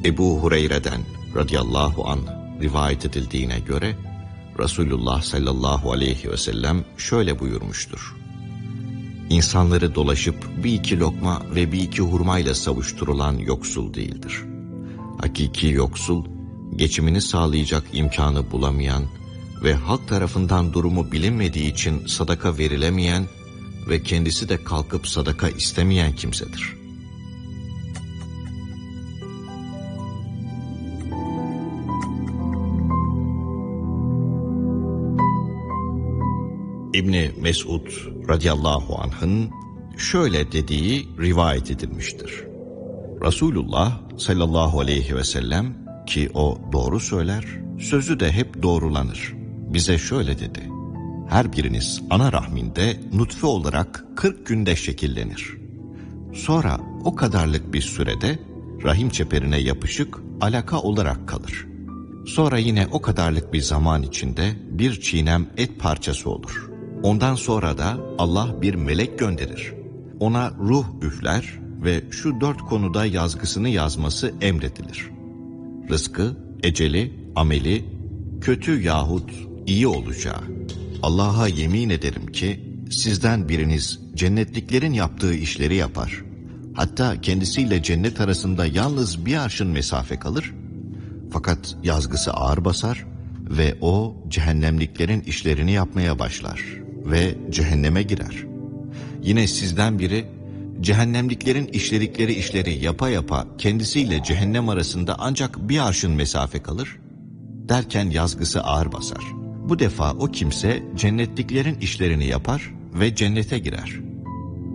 Ebu Hureyre'den radıyallahu anh rivayet edildiğine göre Resulullah sallallahu aleyhi ve sellem şöyle buyurmuştur: İnsanları dolaşıp bir iki lokma ve bir iki hurmayla savuşturulan yoksul değildir. Hakiki yoksul, geçimini sağlayacak imkanı bulamayan ve halk tarafından durumu bilinmediği için sadaka verilemeyen ve kendisi de kalkıp sadaka istemeyen kimsedir. İbni Mesud radıyallahu anh'ın şöyle dediği rivayet edilmiştir. Resulullah sallallahu aleyhi ve sellem, ki o doğru söyler, sözü de hep doğrulanır, bize şöyle dedi: her biriniz ana rahminde nutfe olarak 40 günde şekillenir. Sonra o kadarlık bir sürede rahim çeperine yapışık alaka olarak kalır. Sonra yine o kadarlık bir zaman içinde bir çiğnem et parçası olur. Ondan sonra da Allah bir melek gönderir. Ona ruh üfler ve şu 4 konuda yazgısını yazması emredilir: rızkı, eceli, ameli, kötü yahut iyi olacağı. Allah'a yemin ederim ki sizden biriniz cennetliklerin yaptığı işleri yapar. Hatta kendisiyle cennet arasında yalnız bir arşın mesafe kalır. Fakat yazgısı ağır basar ve o cehennemliklerin işlerini yapmaya başlar ve cehenneme girer. Yine sizden biri cehennemliklerin işledikleri işleri yapa yapa kendisiyle cehennem arasında ancak bir arşın mesafe kalır. Derken yazgısı ağır basar. Bu defa o kimse cennetliklerin işlerini yapar ve cennete girer.